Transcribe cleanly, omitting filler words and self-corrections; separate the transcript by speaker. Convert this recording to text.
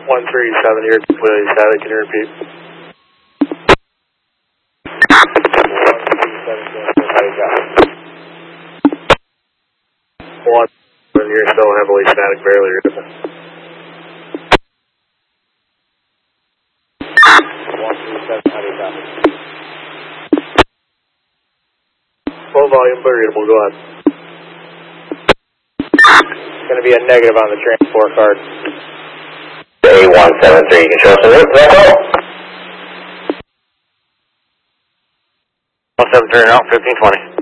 Speaker 1: 137, you're completely static. Can you repeat? 137, how you got it? 1, you're still heavily static, barely ripping. 137, how do you got it? Full volume, but readable, go ahead. It's going to be a negative on the transport card.
Speaker 2: A173, you can show us the route, Echo?
Speaker 1: 173 out, 1520.